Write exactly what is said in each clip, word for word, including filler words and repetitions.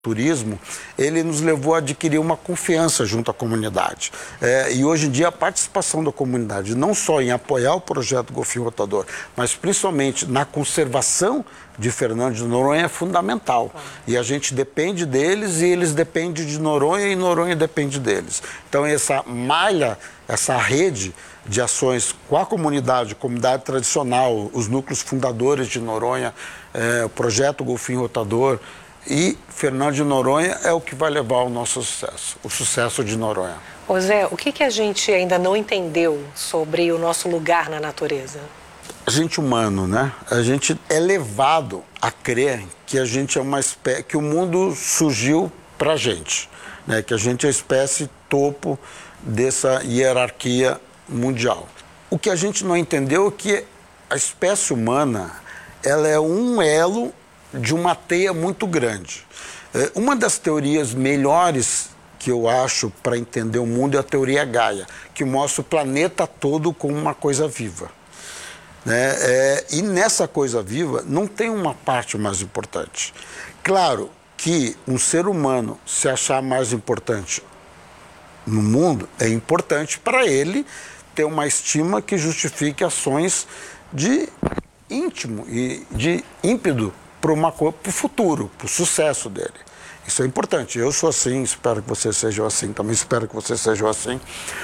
turismo, ele nos levou a adquirir uma confiança junto à comunidade. É, e hoje em dia a participação da comunidade, não só em apoiar o projeto Golfinho Rotador, mas principalmente na conservação de Fernando de Noronha é fundamental. E a gente depende deles e eles dependem de Noronha e Noronha depende deles. Então essa malha, essa rede de ações com a comunidade, comunidade tradicional, os núcleos fundadores de Noronha, é, o projeto Golfinho Rotador, e Fernando de Noronha é o que vai levar ao nosso sucesso, o sucesso de Noronha. Ô Zé, o que, que a gente ainda não entendeu sobre o nosso lugar na natureza? A gente humano, né? A gente é levado a crer que a gente é uma espécie, que o mundo surgiu pra gente, né? Que a gente é a espécie topo dessa hierarquia mundial. O que a gente não entendeu é que a espécie humana, ela é um elo de uma teia muito grande. Uma das teorias melhores que eu acho para entender o mundo é a teoria Gaia, que mostra o planeta todo como uma coisa viva. Né? É, e nessa coisa viva não tem uma parte mais importante. Claro que um ser humano se achar mais importante no mundo é importante para ele ter uma estima que justifique ações de íntimo e de ímpeto para uma coisa, para o futuro, para o sucesso dele. Isso é importante. Eu sou assim, espero que vocês sejam assim, também espero que vocês sejam assim.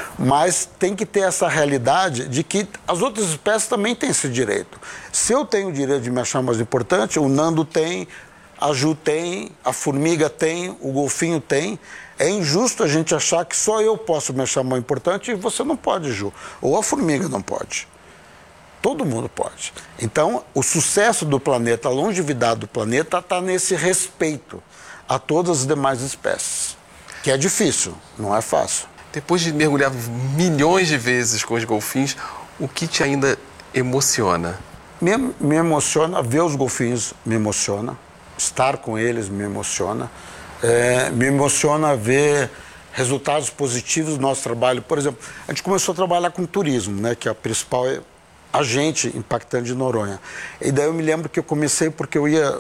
Mas tem que ter essa realidade de que as outras espécies também têm esse direito. Se eu tenho o direito de me achar mais importante, o Nando tem, a Ju tem, a formiga tem, o golfinho tem. É injusto a gente achar que só eu posso me achar mais importante e você não pode, Ju. Ou a formiga não pode. Todo mundo pode. Então, o sucesso do planeta, a longevidade do planeta está nesse respeito a todas as demais espécies, que é difícil, não é fácil. Depois de mergulhar milhões de vezes com os golfinhos, o que te ainda emociona? Me, me emociona, ver os golfinhos me emociona, estar com eles me emociona, é, me emociona ver resultados positivos do nosso trabalho. Por exemplo, a gente começou a trabalhar com turismo, né, que é a principal agente impactante de Noronha. E daí eu me lembro que eu comecei porque eu ia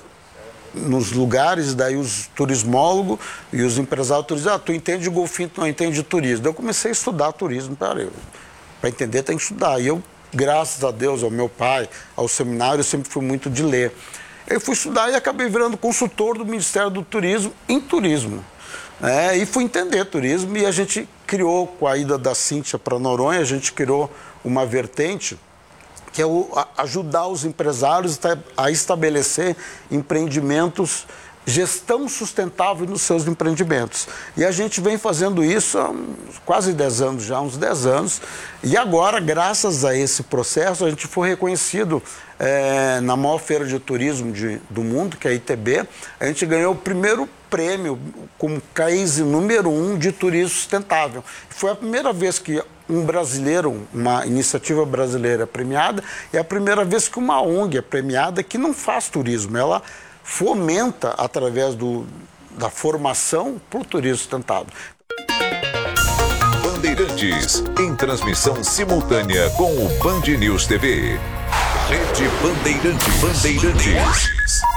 nos lugares, daí os turismólogos e os empresários turistas, ah, tu entende de golfinho, tu não entende de turismo. Daí eu comecei a estudar turismo, para entender tem que estudar. E eu, graças a Deus, ao meu pai, ao seminário, eu sempre fui muito de ler. Eu fui estudar e acabei virando consultor do Ministério do Turismo em turismo. É, e fui entender turismo e a gente criou, com a ida da Cíntia para Noronha, a gente criou uma vertente que é o, a, ajudar os empresários a estabelecer empreendimentos, gestão sustentável nos seus empreendimentos. E a gente vem fazendo isso há quase dez anos já, uns dez anos. E agora, graças a esse processo, a gente foi reconhecido é, na maior feira de turismo de, do mundo, que é a I T B. A gente ganhou o primeiro prêmio como case número um de turismo sustentável. Foi a primeira vez que um brasileiro, uma iniciativa brasileira é premiada, e é a primeira vez que uma O N G é premiada que não faz turismo, ela fomenta através do, da formação para o turismo sustentável. Bandeirantes, em transmissão simultânea com o Band News T V. Rede Bandeirantes. Bandeirantes.